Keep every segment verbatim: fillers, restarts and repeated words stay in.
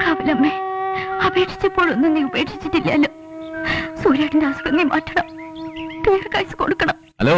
രാവിലമ്മേ, അപേക്ഷിച്ചപ്പോഴൊന്നും നീ ഉപേക്ഷിച്ചിട്ടില്ലല്ലോ. സൂര്യേട്ടന്റെ അസുഖം നീ മാറ്റണം, ദീർഘായുസ് കൊടുക്കണം. ഹലോ,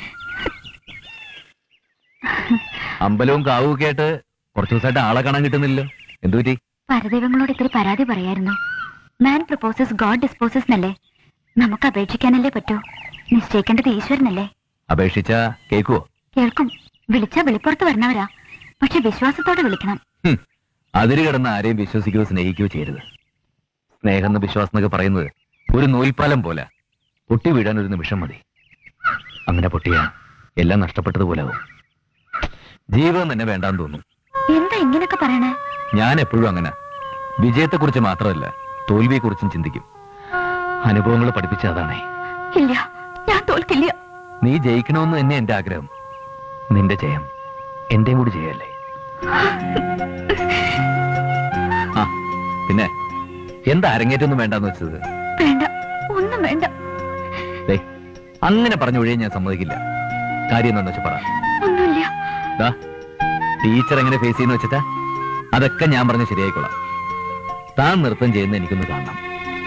അമ്പലവും കാവും ഒക്കെ ആയിട്ട് കുറച്ചു ദിവസമായിട്ട് ആളെ കാണാൻ കിട്ടുന്നില്ലല്ലോ, എന്തു പറ്റി? പരദൈവങ്ങളോട് ഇത്തിരി പരാതി പറയായിരുന്നു. മാൻ പ്രപ്പോസസ് ഗോഡ് ഡിസ്പോസസ് എന്നല്ലേ, നമുക്ക് അപേക്ഷിക്കാനല്ലേ പറ്റൂ. നിശ്ചയിക്കേണ്ടത് ഈശ്വരനല്ലേ. അപേക്ഷിച്ച കേക്കുവോ? കേൾക്കും. വിളിച്ചാ വെളിപ്പുറത്ത് വരണവരാ, പക്ഷെ വിശ്വാസത്തോടെ വിളിക്കണം. അതിര് കിടന്ന് ആരെയും വിശ്വസിക്കുകയോ സ്നേഹിക്കുകയോ ചെയ്യരുത്. സ്നേഹം എന്ന വിശ്വാസം എന്നൊക്കെ പറയുന്നത് ഒരു നൂൽപ്പാലം പോലെ പൊട്ടി വീഴാൻ ഒരു നിമിഷം മതി. അങ്ങനെ പൊട്ടിയാ എല്ലാം നഷ്ടപ്പെട്ടതുപോലാവും. ജീവിതം തന്നെ വേണ്ടാന്ന് തോന്നും. എന്താ ഇങ്ങനൊക്കെ പറയണേ? ഞാൻ എപ്പോഴും അങ്ങനെ. വിജയത്തെക്കുറിച്ച് മാത്രമല്ല, തോൽവിയെക്കുറിച്ചും ചിന്തിക്കും. അനുഭവങ്ങൾ പഠിപ്പിച്ച അതാണേ. ഇല്ല, ഞാൻ തോൽക്കില്ല. നീ ജയിക്കണമെന്ന് തന്നെ എന്റെ ആഗ്രഹം. നിന്റെ ജയം എന്റെയും കൂടി ചെയ്യല്ലേ. ആ പിന്നെ എന്താ അരങ്ങേറ്റൊന്നും വേണ്ടെന്ന് വെച്ചത്? വേണ്ട, ഒന്നും വേണ്ട. അങ്ങനെ പറഞ്ഞു ഒഴിയാൻ ഞാൻ സമ്മതിക്കില്ല. കാര്യം എന്താന്ന് വെച്ചാ പറ. ഒന്നുമില്ല. ടീച്ചർ എങ്ങനെ ഫേസ് ചെയ്യുന്ന വെച്ചിട്ടാ അതൊക്കെ ഞാൻ പറഞ്ഞ് ശരിയായിക്കോളാം. താൻ നൃത്തം ചെയ്യുന്ന എനിക്കൊന്ന് കാണണം.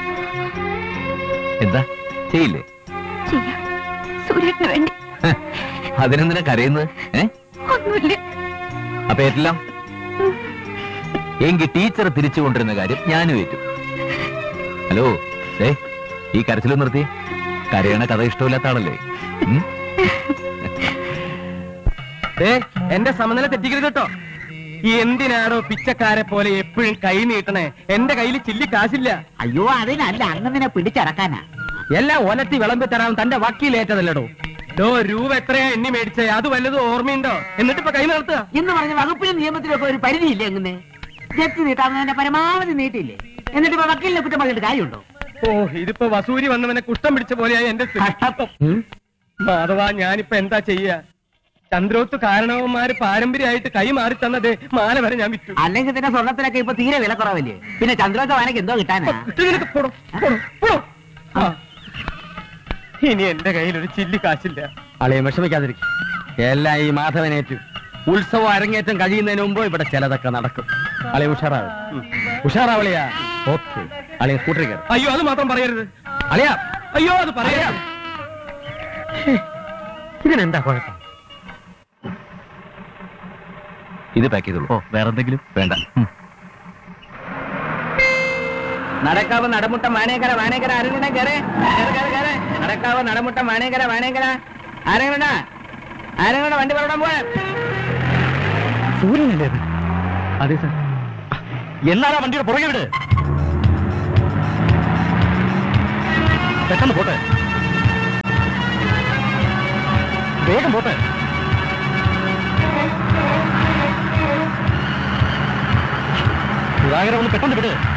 എന്താ ചെയ്യില്ലേ? സൂര്യന് വേണ്ടി. അതിനെന്തിനാ കരയുന്നത്? ഏ ഒന്നുമില്ല. അപ്പൊ എല്ലാം എങ്കിൽ ടീച്ചർ തിരിച്ചു കൊണ്ടിരുന്ന കാര്യം ഞാനും ഏറ്റു. ഹലോ, ഏ ഈ കരച്ചിലും നിർത്തി. കരയണ കഥ ഇഷ്ടമില്ലാത്ത ആളല്ലേ? എന്റെ സമനില തെറ്റിക്കരുത് കേട്ടോ. എന്തിനാണോ പിച്ചക്കാരെ പോലെ എപ്പോഴും കൈ നീട്ടണേ? എന്റെ കയ്യിൽ ചില്ലി കാശില്ല. അയ്യോ, അതിനല്ല, അങ്ങനെ പിടിച്ചടക്കാനാ. എല്ലാം ഒലത്തി വിളമ്പി തരാൻ തന്റെ വക്കീലേറ്റതല്ലടോ. ഡോ രൂപ എത്രയാ എണ്ണി മേടിച്ചേ? അത് വല്ലതും ഓർമ്മയുണ്ടോ? എന്നിട്ട് ഇപ്പൊ കൈ നിർത്തുക എന്ന് പറഞ്ഞ വകുപ്പിലും നിയമത്തിലൊക്കെ ഒരു പരിധിയില്ലേ? എങ്ങനെ ജപ്തി നീട്ടാവുന്നതിന്റെ പരമാവധി നീട്ടില്ലേ? എന്നിട്ട് ഇപ്പൊ വക്കീലിനെ കുറ്റം പറഞ്ഞിട്ട് കാര്യമുണ്ടോ? ഓ, ഇതിപ്പോ വസൂരി വന്നവനെ കുഷ്ടം പിടിച്ച പോലെയായി എന്റെ മാധവ. ഞാനിപ്പോ എന്താ ചെയ്യാ? ചന്ദ്രോത്ത് കാരണവന്മാര് പാരമ്പര്യമായിട്ട് കൈ മാറി തന്നത് മാല വരെ ഞാൻ വിറ്റു. അല്ലെങ്കിൽ തന്നെ സ്വർണത്തിനൊക്കെ ഇപ്പൊ തീരെ വില കുറവല്ലേ? പിന്നെ ചന്ദ്രോത്ത് വാനക്ക് എന്തോ കിട്ടാനാ? ഇനി എന്റെ കയ്യിൽ ഒരു ചില്ലി കാശില്ല. അളയെ വിഷമിക്കാതിരിക്കും. എല്ലാം ഈ മാധവനേറ്റു. ഉത്സവം അരങ്ങേറ്റം കഴിയുന്നതിന് മുമ്പ് ഇവിടെ ചിലതൊക്കെ നടക്കും. അളയെ ഉഷാറാവ് ഉഷാറാവളിയാ. ഓക്കെ, അളയെ സ്കൂട്ടറിൽ കയറി. അയ്യോ, അത് മാത്രം പറയരുത് അളിയാ. അയ്യോ, അത് പറയാ. ഇതിനെന്താ കുഴപ്പം? ഇത് പാക്ക് ചെയ്തോളൂ. ഓ, വേറെന്തെങ്കിലും വേണ്ട. നടക്കാവ് നടമുട്ട മാനേക്കര മാനേക്കര ആരെങ്കിലും കയറേ കയറേ. നടക്കാവ് നടമുട്ട മാനേക്കര മാനേക്കര ആരെങ്കിലും ആരെങ്കിലും വണ്ടി പറയാൻ പോയാ. സൂര്യനല്ലേ? അതെ സാർ. എന്നാലാ വണ്ടിയുടെ പുറകെ വിട്. പെട്ടെന്ന് പോട്ടെ, വേഗം പോട്ടെ. സുധാകരൻ ഒന്ന് പെട്ടെന്ന് വിട്.